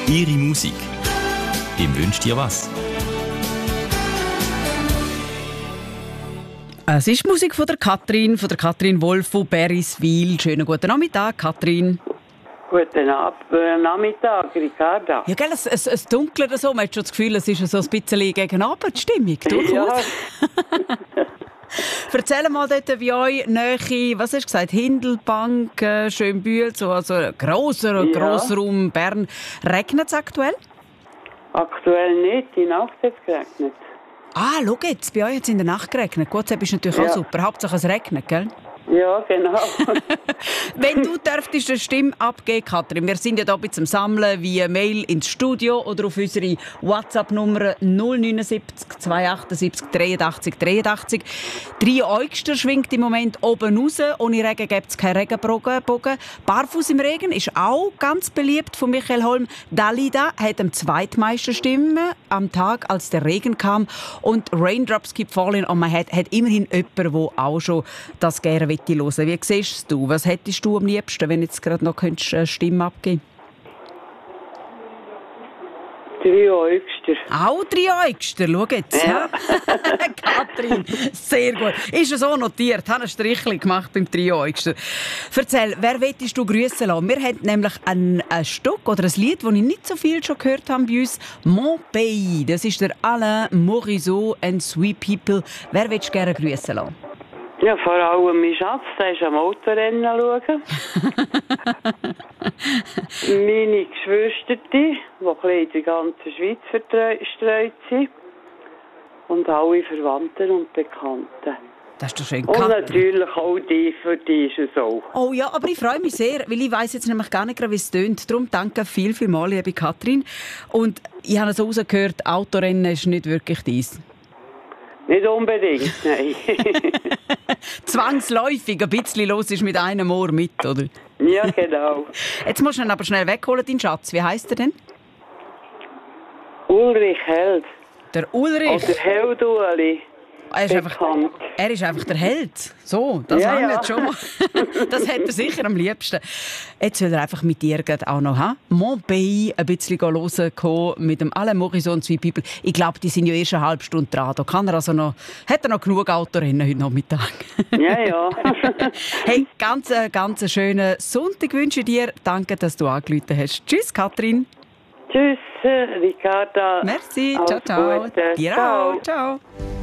Ihre Musik. Im «Wünscht dir was». Es ist Musik von der Katrin Wolf von Beriswil. Schönen guten Nachmittag, Katrin. Guten Nachmittag, Ricarda. Ja, gell, es dunkler so. Man hat schon das Gefühl, es ist so ein bisschen gegen Abend die Stimmung. Durchaus. Ja. Erzähl mal dort bei euch Nähe, was hast du gesagt, Hindelbank, Schönbühl, so, also grosser Raum Bern. Regnet es aktuell? Aktuell nicht, die Nacht hat es geregnet. Ah, schau jetzt, bei euch hat es in der Nacht geregnet. Gut, das ist natürlich auch super. Hauptsache es regnet, gell? Ja, genau. Wenn du dürftest eine Stimme abgeben, Katrin, wir sind ja hier zum Sammeln via Mail ins Studio oder auf unsere WhatsApp-Nummer 079 278 83 83. Dreiäugster schwingt im Moment oben raus. Ohne Regen gibt es keinen Regenbogen. Barfuß im Regen ist auch ganz beliebt von Michael Holm. Dalida hat am zweitmeisten Stimmen am Tag, als der Regen kam. Und Raindrops Keep Falling on My Head hat immerhin jemand, der auch schon das gerne hören. Wie siehst du? Was hättest du am liebsten, wenn du jetzt gerade noch eine Stimme abgeben könntest? Dreiäugster. Auch Dreiäugster, schau jetzt. Ja. Katrin, sehr gut. Ist es auch notiert? Habe ein Strichchen gemacht beim Dreiäugster. Erzähl, wer möchtest du grüssen lassen? Wir haben nämlich ein Stück oder ein Lied, das ich nicht so viel schon gehört habe bei uns. «Mon Pays». Das ist der Alain Morisot and Sweet People. Wer willst du gerne grüssen lassen? Ja, vor allem mein Schatz, der ist am Autorennen schauen. Meine Geschwister, die in der ganzen Schweiz verstreut sind. Und alle Verwandten und Bekannten. Das ist doch schön. Und natürlich auch die, für die ist es so. Oh ja, aber ich freue mich sehr, weil ich weiss jetzt nämlich gar nicht, wie es tönt. Darum danke vielmals, liebe Katrin. Und ich habe so rausgehört, Autorennen ist nicht wirklich dies. Nicht unbedingt, nein. Zwangsläufig, ein bisschen los ist mit einem Ohr mit, oder? Ja, genau. Jetzt musst du ihn aber schnell wegholen, deinen Schatz. Wie heisst er denn? Ulrich Held. Der Ulrich? Oder Held-Uli. Er ist einfach der Held. So, das langt schon mal. Das hat er sicher am liebsten. Jetzt will er einfach mit dir auch noch «Mon Pays» ein bisschen hören mit dem Alain Morisot und Sweet People. Ich glaube, die sind ja erst eine halbe Stunde dran. Da kann er also noch, hat er noch genug Autorennen heute Nachmittag. Ja. Hey, ganz schönen Sonntag wünsche ich dir. Danke, dass du angerufen hast. Tschüss, Katrin. Tschüss, Ricarda. Merci, ciao. Dir auch, ciao.